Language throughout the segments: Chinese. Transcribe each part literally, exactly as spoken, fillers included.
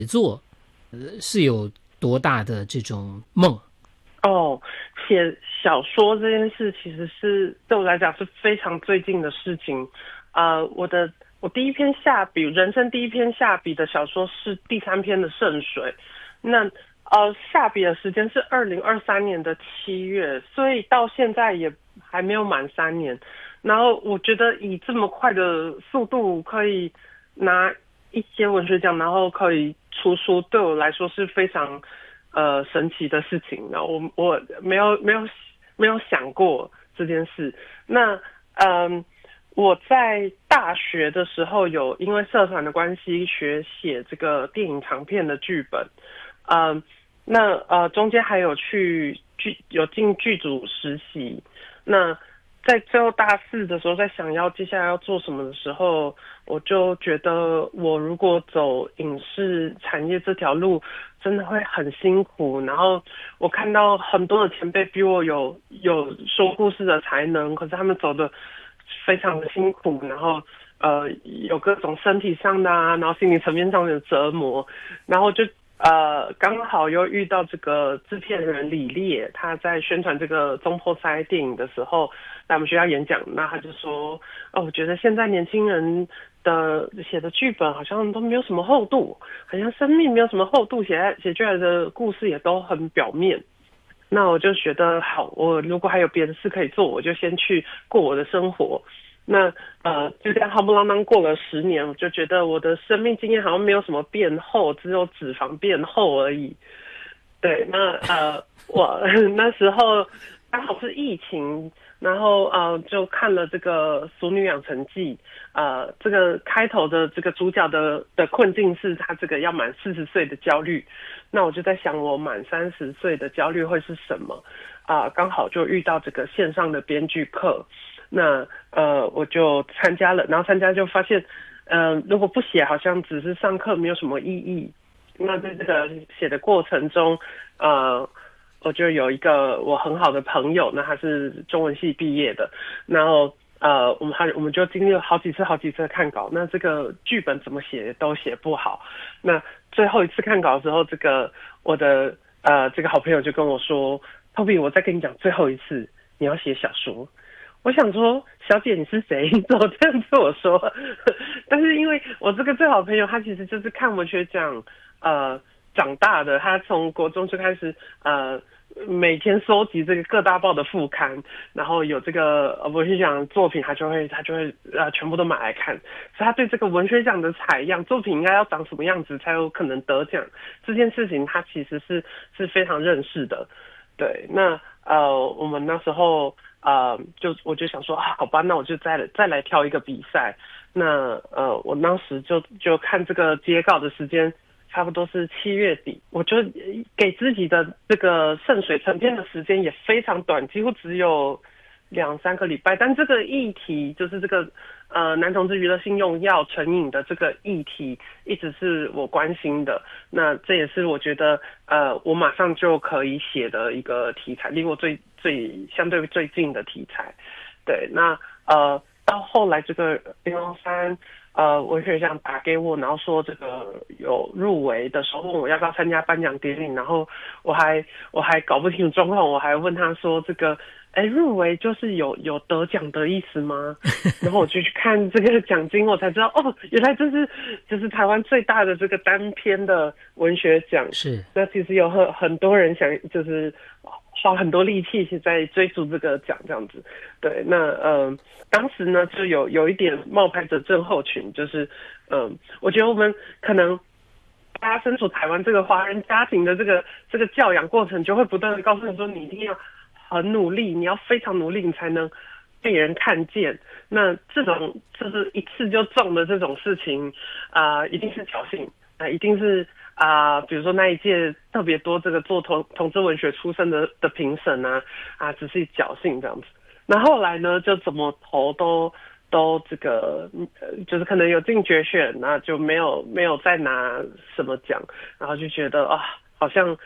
作，呃，是有多大的这种梦？ 哦，写小说这件事其实是对我来讲是非常最近的事情。呃，我的我第一篇下笔，人生第一篇下笔的小说是第三篇的《圣水》。那呃，下笔的时间是二零二三年的七月，所以到现在也还没有满三年。然后我觉得以这么快的速度可以拿一些文学奖，然后可以出书，对我来说是非常呃神奇的事情。然后我我没有没有没有想过这件事。那嗯，我在大学的时候有因为社团的关系学写这个电影长片的剧本。嗯，那呃中间还有去剧有进剧组实习。那在最后大四的时候，在想要接下来要做什么的时候，我就觉得我如果走影视产业这条路，真的会很辛苦。然后我看到很多的前辈比我有有说故事的才能，可是他们走的非常的辛苦，然后呃有各种身体上的啊，然后心理层面上的折磨，然后就呃，刚好又遇到这个制片人李烈，他在宣传这个中破塞电影的时候，来我们学校演讲，那他就说，哦，我觉得现在年轻人的写的剧本好像都没有什么厚度，好像生命没有什么厚度，写写出来的故事也都很表面。那我就觉得好，我如果还有别的事可以做，我就先去过我的生活。那呃，就这样夯不啷当过了十年，我就觉得我的生命经验好像没有什么变厚，只有脂肪变厚而已。对，那呃，我那时候刚好是疫情，然后呃，就看了这个《俗女养成记》。呃，这个开头的这个主角的的困境是他这个要满四十岁的焦虑。那我就在想，我满三十岁的焦虑会是什么？啊、呃，刚好就遇到这个线上的编剧课。那呃，我就参加了，然后参加就发现，呃，如果不写，好像只是上课，没有什么意义。那在这个写的过程中，呃，我就有一个我很好的朋友，那他是中文系毕业的，然后呃，我们还我们就经历了好几次好几次的看稿，那这个剧本怎么写都写不好。那最后一次看稿的时候，这个我的呃这个好朋友就跟我说，Toby，我再跟你讲最后一次，你要写小说。我想说，小姐你是谁？你怎么这样对我说？但是因为我这个最好的朋友，他其实就是看文学奖呃长大的，他从国中就开始呃每天收集这个各大报的副刊，然后有这个呃文学奖作品，他就会他就会呃全部都买来看，所以他对这个文学奖的采样作品应该要长什么样子才有可能得奖这件事情，他其实是是非常认识的。对，那呃我们那时候。呃，就我就想说啊，好吧，那我就再来再来挑一个比赛。那呃，我当时就就看这个截稿的时间，差不多是七月底，我就给自己的这个圣水成片的时间也非常短，几乎只有两三个礼拜。但这个议题就是这个呃男同志娱乐性用药成瘾的这个议题，一直是我关心的。那这也是我觉得呃我马上就可以写的一个题材，离我最最相对最近的题材。对，那呃到后来这个林龙山呃文学奖打给我，然后说这个有入围的时候，问我要不要参加颁奖典礼，然后我还我还搞不清楚状况，我还问他说这个。哎，入围就是有有得奖的意思吗？然后我就去看这个奖金，我才知道哦，原来这是就是台湾最大的这个单篇的文学奖。 是， 那其实有很很多人想就是花很多力气在追逐这个奖这样子。对，那呃，当时呢就有有一点冒牌者症候群，就是嗯、呃，我觉得我们可能。大家身处台湾这个华人家庭的这个这个教养过程，就会不断的告诉你说，你一定要很努力，你要非常努力，你才能被人看见。那这种就是一次就中的这种事情，啊、呃，一定是侥幸，啊、呃，一定是啊、呃，比如说那一届特别多这个做同同志文学出身的的评审啊，啊，只是侥幸这样子。那后来呢，就怎么投都。都这个呃，就是可能有进决选，那就没有没有再拿什么奖，然后就觉得啊，好像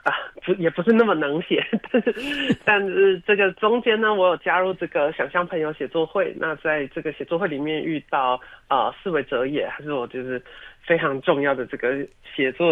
啊，不也不是那么能写，但是但是这个中间呢，我有加入这个想象朋友写作会。那在这个写作会里面遇到啊四维哲也，还是我就是非常重要的这个写作